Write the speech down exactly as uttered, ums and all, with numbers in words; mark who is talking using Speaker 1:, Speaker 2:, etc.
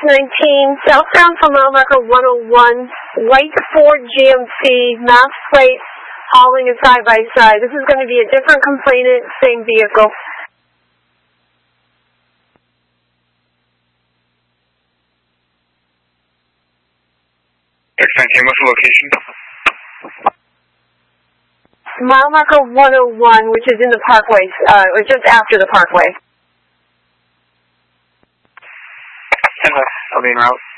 Speaker 1: nineteen, southbound from mile marker one oh one, white Ford G M C, mass plate, hauling a side by side. This is going to be a different complainant, same vehicle.
Speaker 2: X nineteen, what's the location?
Speaker 1: Mile marker one oh one, which is in the parkway, uh, or just after the parkway.
Speaker 2: ten left, I'll be en route.